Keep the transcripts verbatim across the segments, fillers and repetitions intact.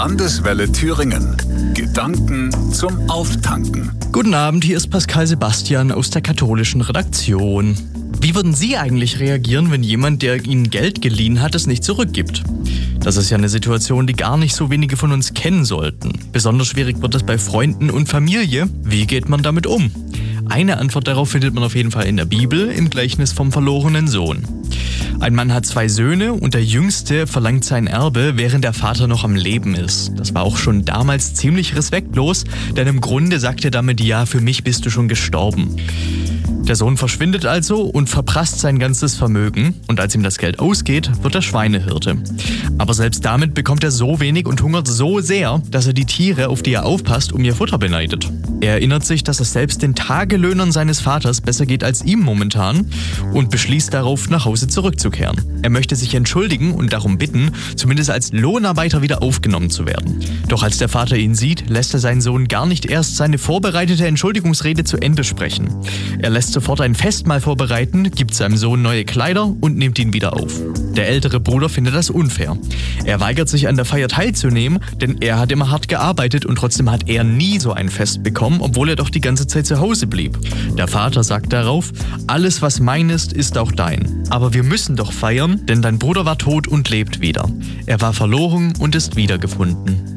Landeswelle Thüringen. Gedanken zum Auftanken. Guten Abend, hier ist Pascal Sebastian aus der katholischen Redaktion. Wie würden Sie eigentlich reagieren, wenn jemand, der Ihnen Geld geliehen hat, es nicht zurückgibt? Das ist ja eine Situation, die gar nicht so wenige von uns kennen sollten. Besonders schwierig wird es bei Freunden und Familie. Wie geht man damit um? Eine Antwort darauf findet man auf jeden Fall in der Bibel, im Gleichnis vom verlorenen Sohn. Ein Mann hat zwei Söhne und der Jüngste verlangt sein Erbe, während der Vater noch am Leben ist. Das war auch schon damals ziemlich respektlos, denn im Grunde sagt er damit, ja, für mich bist du schon gestorben. Der Sohn verschwindet also und verprasst sein ganzes Vermögen und als ihm das Geld ausgeht, wird er Schweinehirte. Aber selbst damit bekommt er so wenig und hungert so sehr, dass er die Tiere, auf die er aufpasst, um ihr Futter beneidet. Er erinnert sich, dass es selbst den Tagelöhnern seines Vaters besser geht als ihm momentan und beschließt darauf, nach Hause zurückzukehren. Er möchte sich entschuldigen und darum bitten, zumindest als Lohnarbeiter wieder aufgenommen zu werden. Doch als der Vater ihn sieht, lässt er seinen Sohn gar nicht erst seine vorbereitete Entschuldigungsrede zu Ende sprechen. Er lässt sofort ein Festmahl vorbereiten, gibt seinem Sohn neue Kleider und nimmt ihn wieder auf. Der ältere Bruder findet das unfair. Er weigert sich an der Feier teilzunehmen, denn er hat immer hart gearbeitet und trotzdem hat er nie so ein Fest bekommen, obwohl er doch die ganze Zeit zu Hause blieb. Der Vater sagt darauf, alles was mein ist, ist auch dein. Aber wir müssen doch feiern, denn dein Bruder war tot und lebt wieder. Er war verloren und ist wiedergefunden.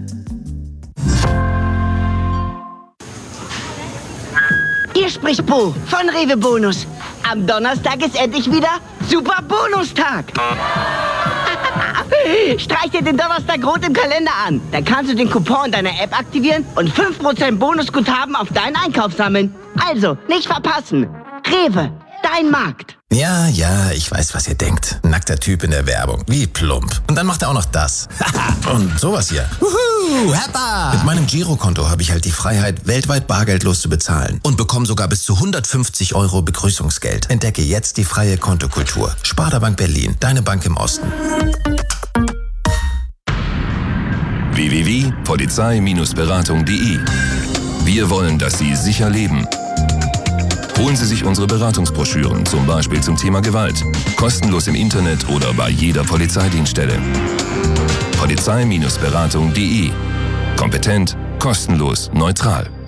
Hier spricht Bo von Rewe Bonus. Am Donnerstag ist endlich wieder Super Bonustag. Streich dir den Donnerstag rot im Kalender an. Dann kannst du den Coupon in deiner App aktivieren und fünf Prozent Bonusguthaben auf deinen Einkauf sammeln. Also, nicht verpassen. Rewe, dein Markt. Ja, ja, ich weiß, was ihr denkt. Nackter Typ in der Werbung. Wie plump. Und dann macht er auch noch das. Und sowas hier. Wuhu, Heppa! Mit meinem Girokonto habe ich halt die Freiheit, weltweit bargeldlos zu bezahlen. Und bekomme sogar bis zu hundertfünfzig Euro Begrüßungsgeld. Entdecke jetzt die freie Kontokultur. Sparda Bank Berlin, deine Bank im Osten. w w w punkt polizei Bindestrich beratung punkt de. Wir wollen, dass Sie sicher leben. Holen Sie sich unsere Beratungsbroschüren, zum Beispiel zum Thema Gewalt. Kostenlos im Internet oder bei jeder Polizeidienststelle. Polizei Bindestrich Beratung punkt de. Kompetent, kostenlos, neutral.